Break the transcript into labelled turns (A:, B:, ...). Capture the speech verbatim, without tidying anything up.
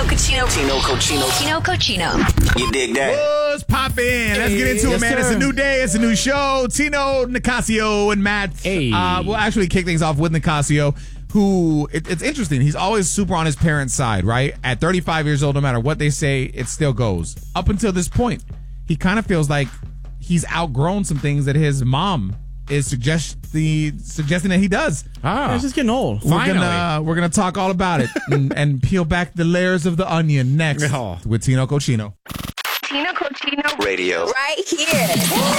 A: Cochino.
B: Tino Cochino.
A: Tino Cochino.
B: You dig that?
C: What's poppin'? Let's get into
D: Yes,
C: it, man.
D: sir.
C: It's a new day. It's a new show. Tino, Nicasio, and Matt.
D: Hey.
C: Uh, we'll actually kick things off with Nicasio, who, it, it's interesting. He's always super on his parents' side, right? At thirty-five years old, no matter what they say, it still goes. Up until this point, he kind of feels like he's outgrown some things that his mom is suggest the, suggesting that he does.
D: Ah, it's just getting old.
C: We're gonna, we're gonna talk all about it and, and peel back the layers of the onion next
D: Oh.
C: with Tino Cochino.
A: Tino Cochino.
B: Radio.
A: Right here.